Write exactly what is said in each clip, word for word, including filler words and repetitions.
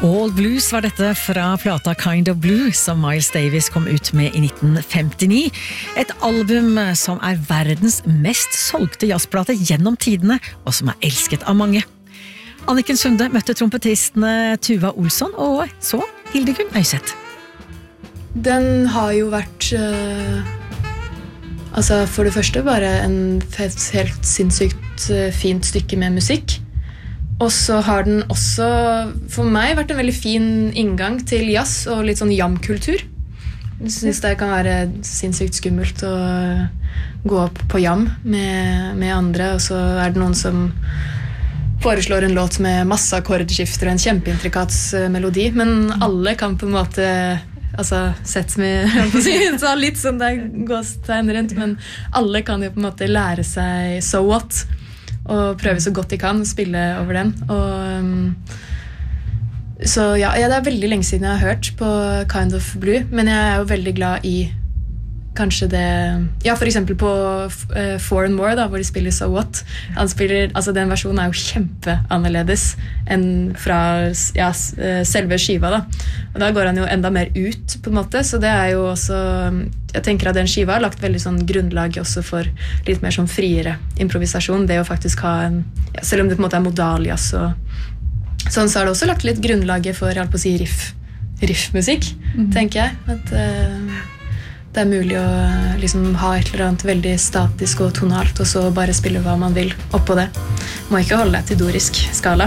All Blues var dette fra plata Kind of Blue som Miles Davis kom ut med i nitten femtini. Et album som er verdens mest solgte jazzplate gjennom tidene, og som er elsket av mange. Anniken Sunde møtte trompetistene Tuva Olsson og så Hildegunn Øyseth. Den har jo vært uh, altså for det første bare en helt sinnssykt uh, fint stykke med musikk. Og så har den også for meg vært en veldig fin inngang til jazz og litt sånn jam-kultur. Jeg synes det kan være sinnssykt skummelt å gå opp på jam med, med andre, og så er det noen som foreslår en låt med masse akkordskifter og en kjempeintrikat melodi, men alle kan på en måte altså, sett med så litt sånn der gåstegn rundt, men alle kan jo på en måte lære seg So What og prøve så godt de kan å spille over den og, um, så ja, ja, det er veldig lenge siden jeg har hørt på Kind of Blue, men jeg er jo veldig glad i kanskje det ja, for eksempel på uh, Four and More da, hvor de spiller So What Han spiller, altså den versjonen er jo kjempeannerledes enn fra ja, selve skiva da og da går han jo enda mer ut på en måte, så det er jo også jeg tenker at den skiva har lagt veldig sånn grunnlag også for litt mer sånn friere improvisasjon, det å faktisk ha en ja, selv om det på en måte er modaljazz og sånn, så har det også lagt litt grunnlaget for, jeg holdt på å si, riff, riffmusikk, mm. tenker jeg at uh, det er mulig å liksom ha et eller annet veldig statisk og tonalt og så bare spille hva man vil oppå det. Må ikke holde deg til dorisk skala.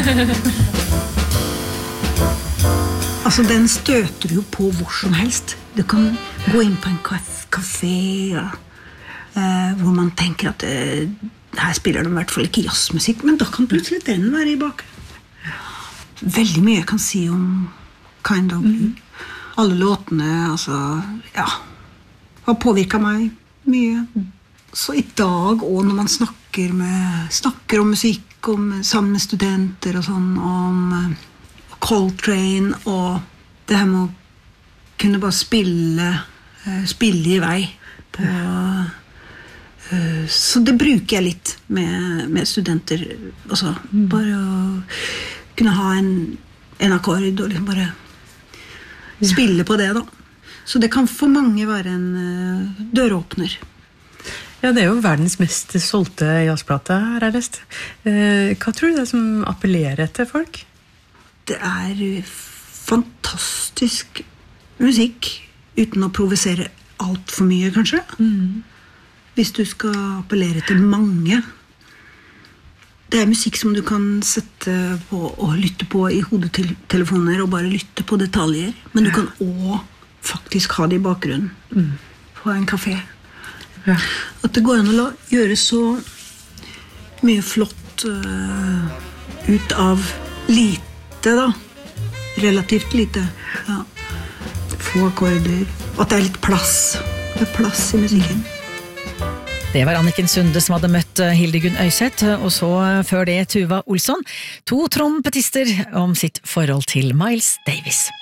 Altså, den støter jo på hvor som helst. Du kan gå inn på en kafé ja, eh, hvor man tenker at eh, her spiller de i hvert fall ikke jazzmusikk, men da kan plutselig den være i bakgrunnen. Veldig mye jeg kan si om Kind of Blue. Mm. Alle låtene, altså, ja, har påvirket meg mye. Så i dag, og når man snakker, med, snakker om musikk, om, sammen med studenter og sånn, om uh, Coltrane, og det her med å kunne bare spille, uh, spille i vei. På, uh, så det bruker jeg litt med, med studenter. Altså, bare å kunne ha en, en akkord, og liksom bare spille på det da. Så det kan for mange være en uh, døråpner. Ja, det er jo verdens mest solgte jazzplate her er lest. Uh, hva tror du det er som appellerer til folk? Det er fantastisk musikk uten å provosere alt for mye, kanskje. Mm. Hvis du skal appellere til mange. Det er musikk som du kan sette på og lytte på i hodetelefoner og bare lytte på detaljer. Men du kan også faktisk ha det i bakgrunnen mm. på en kafé. Ja. At det går an å gjøre så mye flott uh, ut av lite da. Relativt lite. Ja. Få akkorder. Og at det er litt plass. Det er plass i musikken. Det var Anniken Sunde som hadde møtt Hildegunn Øyseth, og så før det Tuva Olsson, to trompetister om sitt forhold til Miles Davis.